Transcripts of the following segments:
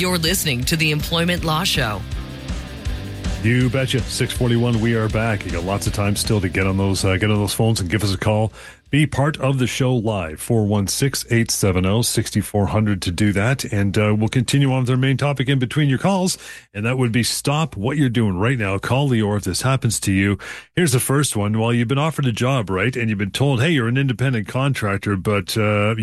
You're listening to the Employment Law Show. You betcha. 6:41. We are back. You got lots of time still to get on those phones and give us a call. Be part of the show live. 416-870-6400 to do that. And we'll continue on with our main topic in between your calls. And that would be stop what you're doing right now. Call Lior if this happens to you. Here's the first one. Well, you've been offered a job, right? And you've been told, hey, you're an independent contractor, but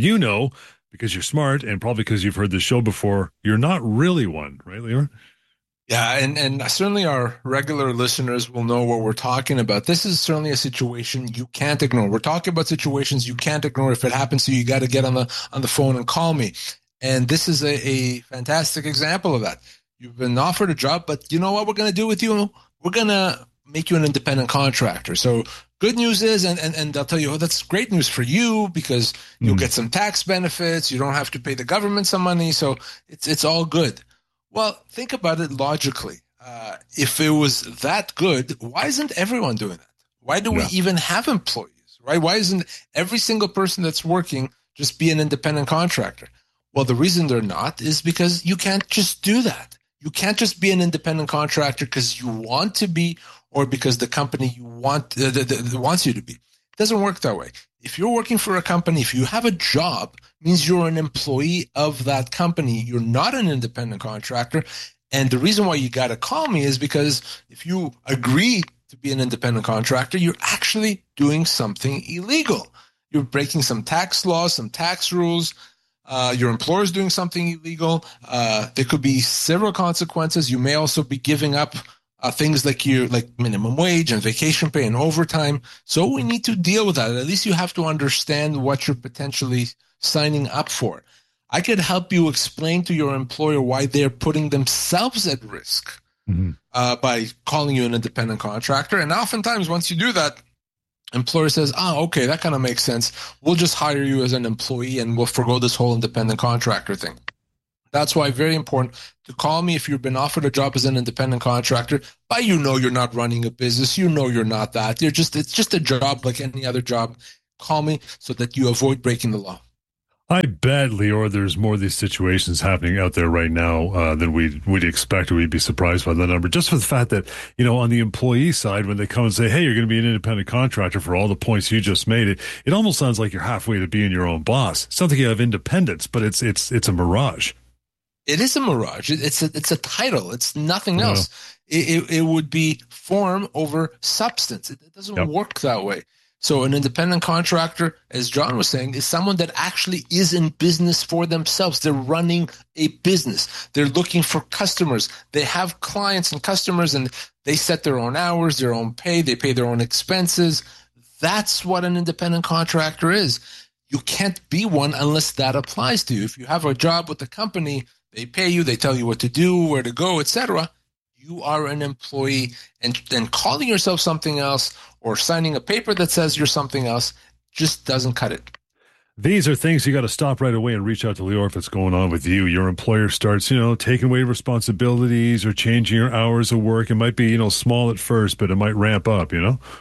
because you're smart and probably because you've heard the show before, you're not really one, right, Lior? Yeah, and certainly our regular listeners will know what we're talking about. This is certainly a situation you can't ignore. We're talking about situations you can't ignore. If it happens to you, you got to get on the phone and call me. And this is a fantastic example of that. You've been offered a job, but you know what we're going to do with you? We're going to make you an independent contractor. So good news is, and I'll tell you, that's great news for you because you'll get some tax benefits. You don't have to pay the government some money. So it's all good. Well, think about it logically. If it was that good, why isn't everyone doing that? Why do we even have employees, right? Why isn't every single person that's working just be an independent contractor? Well, the reason they're not is because you can't just do that. You can't just be an independent contractor because you want to be or because the company you want wants you to be. It doesn't work that way. If you're working for a company, if you have a job, it means you're an employee of that company. You're not an independent contractor. And the reason why you got to call me is because if you agree to be an independent contractor, you're actually doing something illegal. You're breaking some tax laws, some tax rules. Your employer's doing something illegal. There could be several consequences. You may also be giving up things like minimum wage and vacation pay and overtime. So we need to deal with that. At least you have to understand what you're potentially signing up for. I could help you explain to your employer why they're putting themselves at risk by calling you an independent contractor. And oftentimes once you do that, employer says, okay, that kind of makes sense. We'll just hire you as an employee and we'll forgo this whole independent contractor thing. That's why very important to call me if you've been offered a job as an independent contractor, but you're not running a business. You're not that. It's just a job like any other job. Call me so that you avoid breaking the law. I bet, Lior, there's more of these situations happening out there right now than we'd expect, or we'd be surprised by the number. Just for the fact that, on the employee side, when they come and say, hey, you're going to be an independent contractor for all the points you just made, it almost sounds like you're halfway to being your own boss. It sounds like you have independence, but it's a mirage. It is a mirage. It's a title. It's nothing else. It would be form over substance. It doesn't work that way. So an independent contractor, as John was saying, is someone that actually is in business for themselves. They're running a business. They're looking for customers. They have clients and customers, and they set their own hours, their own pay. They pay their own expenses. That's what an independent contractor is. You can't be one unless that applies to you. If you have a job with the company, they pay you, they tell you what to do, where to go, etc. You are an employee, and calling yourself something else or signing a paper that says you're something else just doesn't cut it. These are things you got to stop right away and reach out to Lior if it's going on with you. Your employer starts, taking away responsibilities or changing your hours of work. It might be, small at first, but it might ramp up,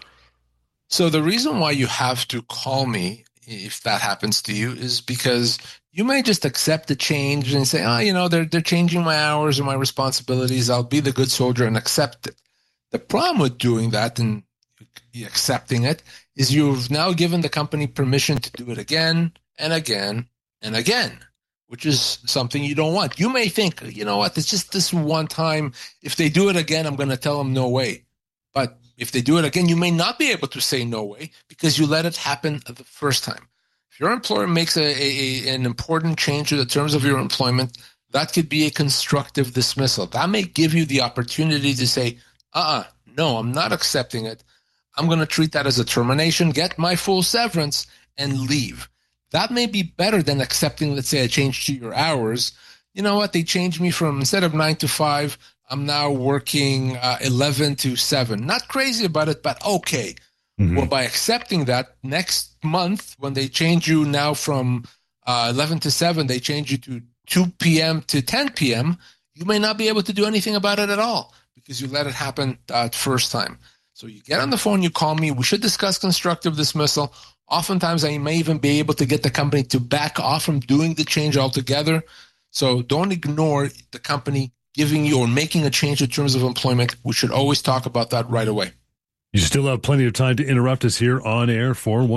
So the reason why you have to call me if that happens to you is because you may just accept the change and say, they're changing my hours and my responsibilities. I'll be the good soldier and accept it. The problem with doing that and accepting it is you've now given the company permission to do it again and again and again, which is something you don't want. You may think, it's just this one time. If they do it again, I'm going to tell them no way. But if they do it again, you may not be able to say no way because you let it happen the first time. If your employer makes an important change to the terms of your employment, that could be a constructive dismissal. That may give you the opportunity to say, no, I'm not accepting it. I'm going to treat that as a termination, get my full severance, and leave. That may be better than accepting, let's say, a change to your hours. You know what? They changed me from, instead of 9 to 5, I'm now working 11 to 7. Not crazy about it, but okay. Well, by accepting that, next month, when they change you now from 11 to 7, they change you to 2 p.m. to 10 p.m., you may not be able to do anything about it at all because you let it happen first time. So you get on the phone, you call me. We should discuss constructive dismissal. Oftentimes, I may even be able to get the company to back off from doing the change altogether. So don't ignore the company giving you or making a change in terms of employment. We should always talk about that right away. You still have plenty of time to interrupt us here on air,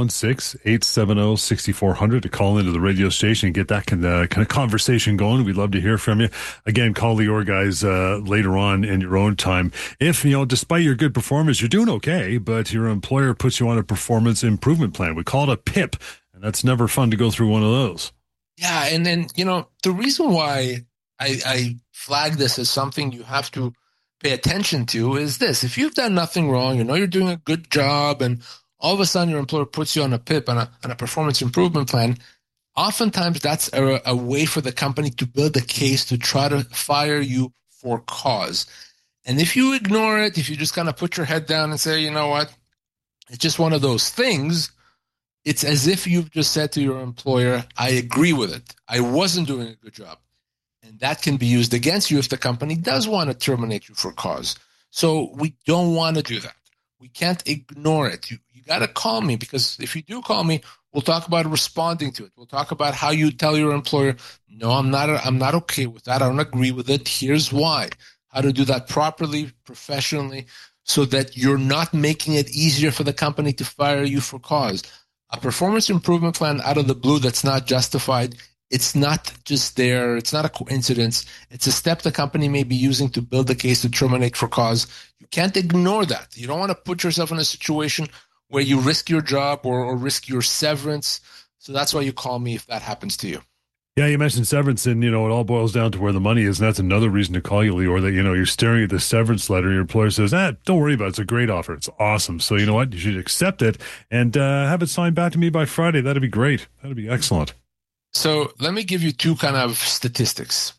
416-870-6400, to call into the radio station and get that kind of conversation going. We'd love to hear from you. Again, call Lior guys later on in your own time. If, despite your good performance, you're doing okay, but your employer puts you on a performance improvement plan. We call it a PIP, and that's never fun to go through one of those. Yeah, and then, the reason why I flag this as something you have to pay attention to is this. If you've done nothing wrong, you're doing a good job, and all of a sudden your employer puts you on a PIP, on a performance improvement plan, oftentimes that's a way for the company to build a case to try to fire you for cause. And if you ignore it, if you just kind of put your head down and say, you know what, it's just one of those things, it's as if you've just said to your employer, I agree with it. I wasn't doing a good job. And that can be used against you if the company does want to terminate you for cause. So we don't want to do that. We can't ignore it. You got to call me, because if you do call me, we'll talk about responding to it. We'll talk about how you tell your employer, no, I'm not okay with that. I don't agree with it. Here's why. How to do that properly, professionally, so that you're not making it easier for the company to fire you for cause. A performance improvement plan out of the blue that's not justified, it's not just there. It's not a coincidence. It's a step the company may be using to build a case to terminate for cause. You can't ignore that. You don't want to put yourself in a situation where you risk your job or risk your severance. So that's why you call me if that happens to you. Yeah, you mentioned severance, and, it all boils down to where the money is. And that's another reason to call you, Lior, that, you're staring at the severance letter. Your employer says, don't worry about it. It's a great offer. It's awesome. So you know what? You should accept it and have it signed back to me by Friday. That'd be great. That'd be excellent. So let me give you two kind of statistics.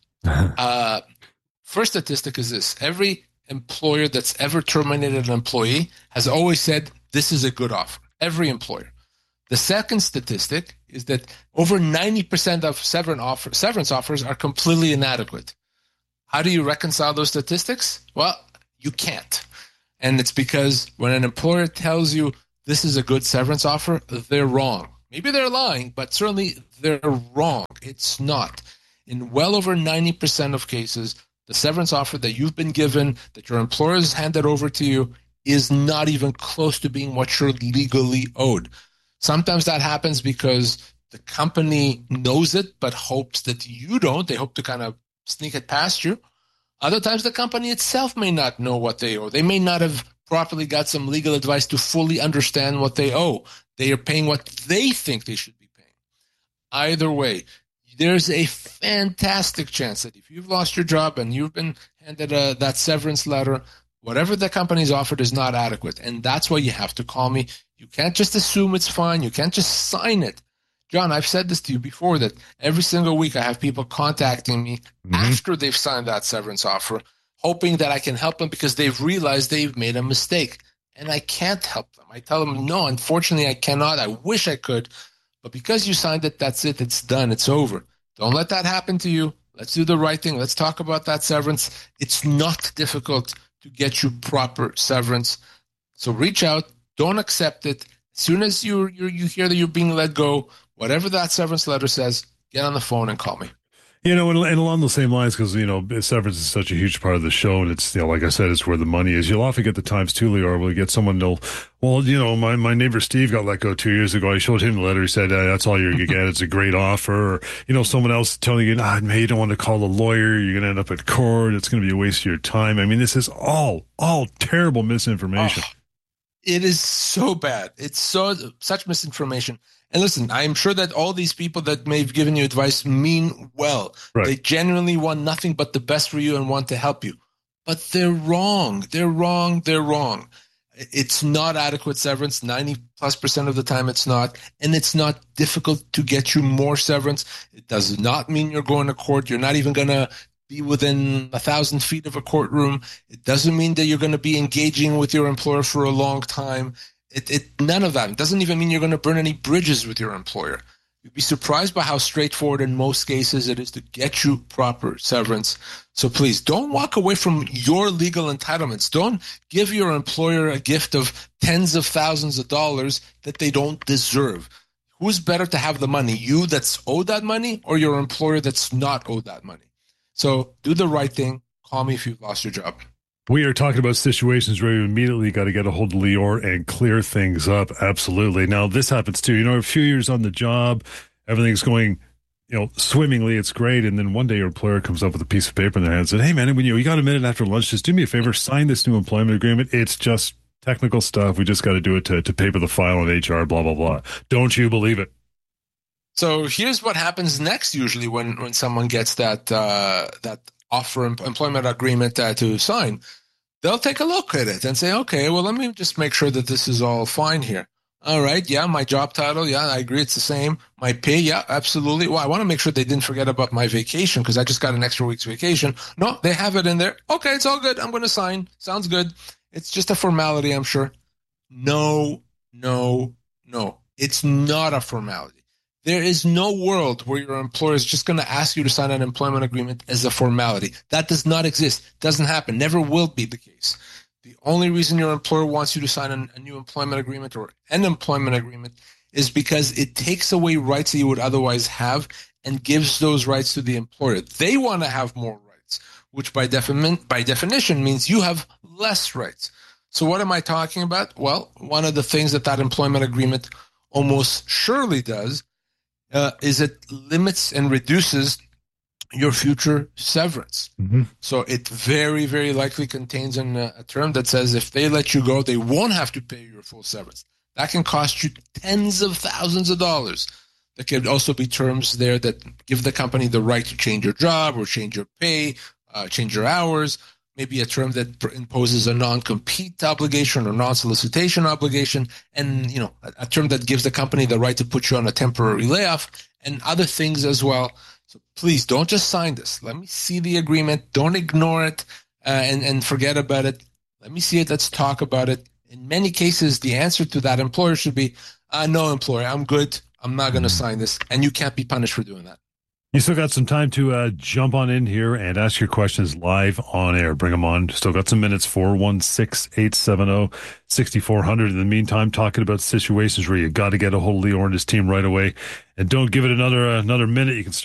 First statistic is this. Every employer that's ever terminated an employee has always said, this is a good offer. Every employer. The second statistic is that over 90% of severance offers are completely inadequate. How do you reconcile those statistics? Well, you can't. And it's because when an employer tells you this is a good severance offer, they're wrong. Maybe they're lying, but certainly they're wrong. It's not. In well over 90% of cases, the severance offer that you've been given, that your employer has handed over to you, is not even close to being what you're legally owed. Sometimes that happens because the company knows it but hopes that you don't. They hope to kind of sneak it past you. Other times the company itself may not know what they owe. They may not have properly got some legal advice to fully understand what they owe. They are paying what they think they should be paying. Either way, there's a fantastic chance that if you've lost your job and you've been handed that severance letter, whatever the company's offered is not adequate. And that's why you have to call me. You can't just assume it's fine. You can't just sign it. John, I've said this to you before, that every single week I have people contacting me after they've signed that severance offer, hoping that I can help them because they've realized they've made a mistake. And I can't help them. I tell them, no, unfortunately, I cannot. I wish I could. But because you signed it, that's it. It's done. It's over. Don't let that happen to you. Let's do the right thing. Let's talk about that severance. It's not difficult to get you proper severance. So reach out. Don't accept it. As soon as you hear that you're being let go, whatever that severance letter says, get on the phone and call me. And along the same lines, because, severance is such a huge part of the show, and it's, like I said, it's where the money is. You'll often get the times too, Lior, where you get someone my neighbor Steve got let go 2 years ago. I showed him the letter. He said, that's all you're going to get. It's a great offer. Or, someone else telling you, man, you don't want to call a lawyer. You're going to end up at court. It's going to be a waste of your time. I mean, this is all terrible misinformation. Oh, it is so bad. It's such misinformation. And listen, I'm sure that all these people that may have given you advice mean well. Right. They genuinely want nothing but the best for you and want to help you. But they're wrong. They're wrong. They're wrong. It's not adequate severance. 90+% of the time it's not. And it's not difficult to get you more severance. It does not mean you're going to court. You're not even going to be within 1,000 feet of a courtroom. It doesn't mean that you're going to be engaging with your employer for a long time. None of that. It doesn't even mean you're going to burn any bridges with your employer. You'd be surprised by how straightforward in most cases it is to get you proper severance. So please don't walk away from your legal entitlements. Don't give your employer a gift of tens of thousands of dollars that they don't deserve. who's better to have the money? You that's owed that money, or your employer that's not owed that money? So do the right thing. Call me if you've lost your job. We are talking about situations where you immediately got to get a hold of Lior and clear things up. Absolutely. Now, this happens too. A few years on the job, everything's going, swimmingly. It's great. And then one day your employer comes up with a piece of paper in their hand and said, hey, man, when you got a minute after lunch, just do me a favor, sign this new employment agreement. It's just technical stuff. We just got to do it to paper the file on HR, blah, blah, blah. Don't you believe it? So here's what happens next usually when someone gets that offer employment agreement to sign. They'll take a look at it and say, okay, well, let me just make sure that this is all fine here. All right, yeah, my job title, yeah, I agree it's the same. My pay, yeah, absolutely. Well, I want to make sure they didn't forget about my vacation because I just got an extra week's vacation. No, they have it in there. Okay, it's all good. I'm going to sign. Sounds good. It's just a formality, I'm sure. No. It's not a formality. There is no world where your employer is just going to ask you to sign an employment agreement as a formality. That does not exist. Doesn't happen. Never will be the case. The only reason your employer wants you to sign a new employment agreement or an employment agreement is because it takes away rights that you would otherwise have and gives those rights to the employer. They want to have more rights, which by definition means you have less rights. So what am I talking about? Well, one of the things that employment agreement almost surely does is it limits and reduces your future severance. Mm-hmm. So it very, very likely contains a term that says if they let you go, they won't have to pay your full severance. That can cost you tens of thousands of dollars. There could also be terms there that give the company the right to change your job or change your pay, change your hours. Maybe a term that imposes a non-compete obligation or non-solicitation obligation, and a term that gives the company the right to put you on a temporary layoff, and other things as well. So please don't just sign this. Let me see the agreement. Don't ignore it and forget about it. Let me see it. Let's talk about it. In many cases, the answer to that employer should be, no, employer, I'm good. I'm not going to sign this, and you can't be punished for doing that. You still got some time to jump on in here and ask your questions live on air. Bring them on. Still got some minutes. 416-870-6400. In the meantime, talking about situations where you got to get a hold of Lior and his team right away. And don't give it another minute. You can start